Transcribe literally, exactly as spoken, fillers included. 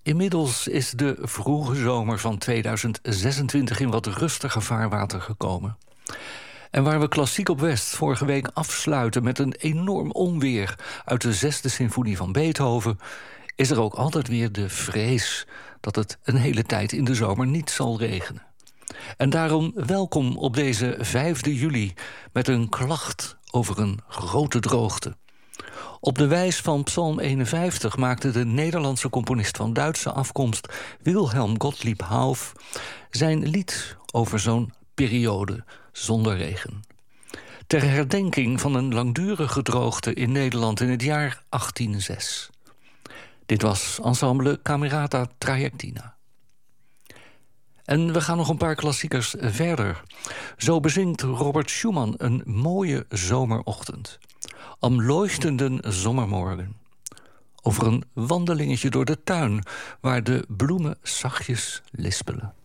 Inmiddels is de vroege zomer van tweeduizend zesentwintig in wat rustiger vaarwater gekomen. En waar we Klassiek op West vorige week afsluiten met een enorm onweer uit de zesde symfonie van Beethoven, is er ook altijd weer de vrees dat het een hele tijd in de zomer niet zal regenen. En daarom welkom op deze vijfde juli met een klacht over een grote droogte. Op de wijs van Psalm eenenvijftig maakte de Nederlandse componist van Duitse afkomst Wilhelm Gottlieb Hauff zijn lied over zo'n periode zonder regen. Ter herdenking van een langdurige droogte in Nederland in het jaar achttien zes. Dit was ensemble Camerata Trajectina. En we gaan nog een paar klassiekers verder. Zo bezingt Robert Schumann een mooie zomerochtend. Am leuchtenden zomermorgen. Over een wandelingetje door de tuin waar de bloemen zachtjes lispelen.